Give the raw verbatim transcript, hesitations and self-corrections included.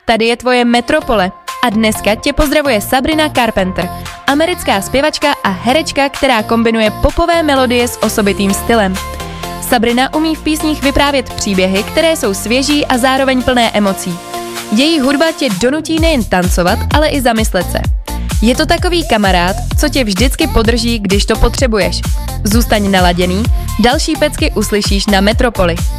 tady je tvoje Metropole. A dneska tě pozdravuje Sabrina Carpenter, americká zpěvačka a herečka, která kombinuje popové melodie s osobitým stylem. Sabrina umí v písních vyprávět příběhy, které jsou svěží a zároveň plné emocí. Její hudba tě donutí nejen tancovat, ale i zamyslet se. Je to takový kamarád, co tě vždycky podrží, když to potřebuješ. Zůstaň naladěný, další pecky uslyšíš na Metropoli.